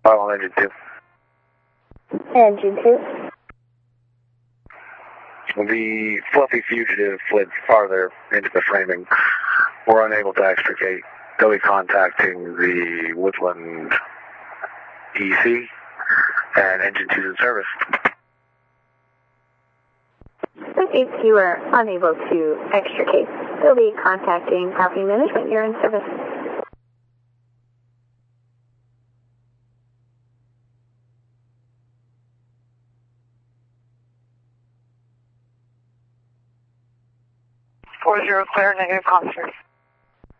On engine 2. Engine 2. The fluffy fugitive fled farther into the framing. We're unable to extricate. They'll be contacting the Woodland EC, and engine 2's in service. If you are unable to extricate, they'll be contacting property management. You're in service. Clear, negative concert.